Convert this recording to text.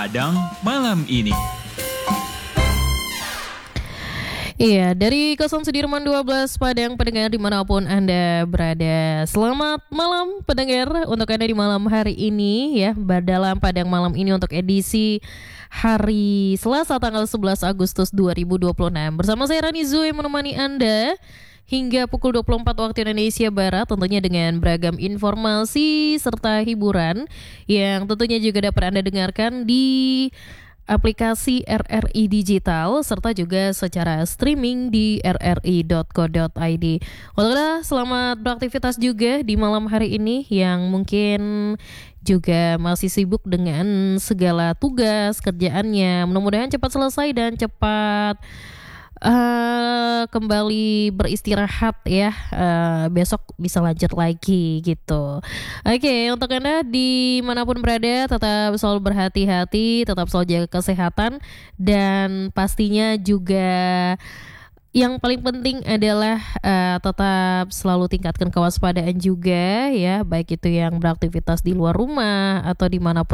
Padang malam ini. Iya, dari Kosan Sudirman 12 Padang pendengar dimanapun Anda berada. Selamat malam pendengar untuk Anda di malam hari ini ya, dalam Padang malam ini untuk edisi hari Selasa tanggal 11 Agustus 2026. Bersama saya Rani Zul yang menemani Anda hingga pukul 24 waktu Indonesia Barat, tentunya dengan beragam informasi serta hiburan yang tentunya juga dapat Anda dengarkan di aplikasi RRI Digital serta juga secara streaming di rri.co.id. Untuk Anda selamat beraktivitas juga di malam hari ini yang mungkin juga masih sibuk dengan segala tugas kerjaannya. Mudah-mudahan cepat selesai dan cepat kembali beristirahat ya, besok bisa lanjut lagi gitu. Oke, untuk Anda dimanapun berada tetap selalu berhati-hati, tetap selalu jaga kesehatan, dan pastinya juga yang paling penting adalah tetap selalu tingkatkan kewaspadaan juga ya, baik itu yang beraktivitas di luar rumah atau dimanapun